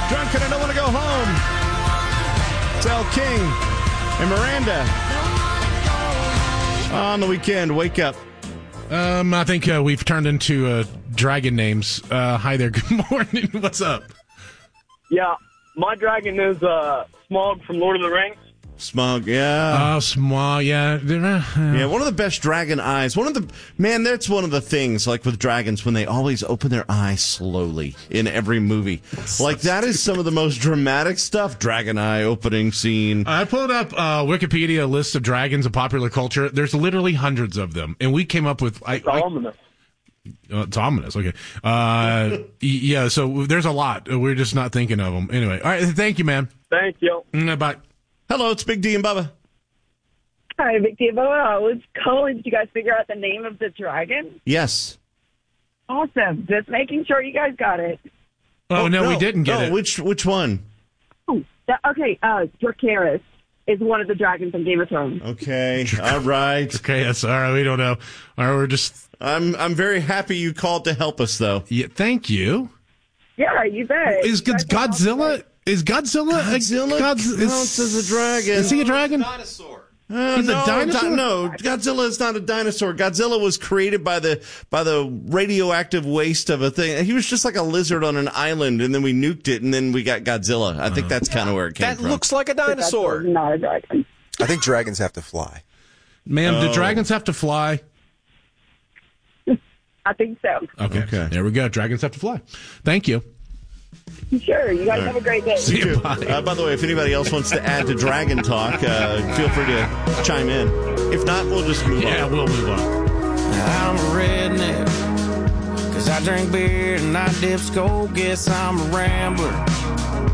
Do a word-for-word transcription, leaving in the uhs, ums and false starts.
Drunk and I don't want to go home. It's El King and Miranda. On the weekend, wake up. Um, I think uh, we've turned into uh, dragon names. Uh, hi there. Good morning. What's up? Yeah, my dragon is uh, Smaug from Lord of the Rings. Smog, yeah. Oh, small, yeah. Yeah, one of the best dragon eyes. One of the, man, that's one of the things, like with dragons, when they always open their eyes slowly in every movie. Like, that is some of the most dramatic stuff. Dragon eye opening scene. I pulled up uh, Wikipedia list of dragons in popular culture. There's literally hundreds of them. And we came up with... I, It's ominous. I, uh, it's ominous, okay. Uh, yeah, so there's a lot. We're just not thinking of them. Anyway, all right, thank you, man. Thank you. Mm, bye. Hello, it's Big D and Bubba. Hi, Vic Devo. I was calling. Did you guys figure out the name of the dragon? Yes. Awesome. Just making sure you guys got it. Oh, no, we didn't get no, it. Which which one? Oh, that, okay. Uh, Dracarys is one of the dragons from Game of Thrones. Okay, all right. Okay, that's all right. We don't know. All right, we're just... I'm I'm very happy you called to help us, though. Yeah, thank you. Yeah, you bet. Is You guys are Godzilla... awesome. Is Godzilla... Godzilla God's, counts as a dragon. Is he a dragon? Dinosaur. Uh, He's a no, dinosaur? di- no, Godzilla is not a dinosaur. Godzilla was created by the by the radioactive waste of a thing. He was just like a lizard on an island, and then we nuked it, and then we got Godzilla. I think that's kind of where it came That from. looks like a That's dinosaur. not a dragon. I think dragons have to fly. Ma'am, Oh. do dragons have to fly? I think so. Okay. Okay. There we go. Dragons have to fly. Thank you. Sure. You guys All right. have a great day. See you. Bye. Uh, by the way, if anybody else wants to add to Dragon Talk, uh, feel free to chime in. If not, we'll just move Yeah, on. we'll move on. I'm a redneck, cause I drink beer and I dip skull. Guess I'm a rambler.